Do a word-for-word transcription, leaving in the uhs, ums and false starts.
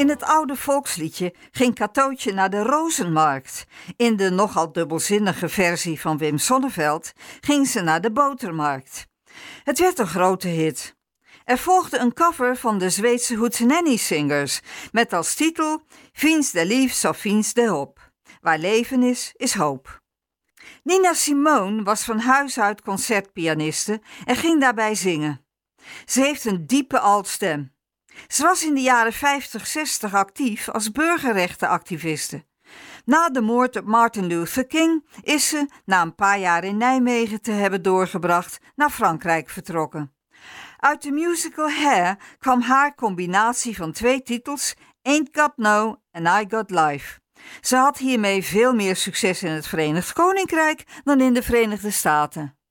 In het oude volksliedje ging Catootje naar de Rozenmarkt. In de nogal dubbelzinnige versie van Wim Sonneveld ging ze naar de botermarkt. Het werd een grote hit. Er volgde een cover van de Zweedse Hootenanny Singers met als titel Fins de lief zo fins de hoop. Waar leven is, is hoop. Nina Simone was van huis uit concertpianiste en ging daarbij zingen. Ze heeft een diepe altstem. Ze was in de jaren vijftig zestig actief als burgerrechtenactiviste. Na de moord op Martin Luther King is ze, na een paar jaar in Nijmegen te hebben doorgebracht, naar Frankrijk vertrokken. Uit de musical Hair kwam haar combinatie van twee titels, Ain't Got No and I Got Life. Ze had hiermee veel meer succes in het Verenigd Koninkrijk dan in de Verenigde Staten.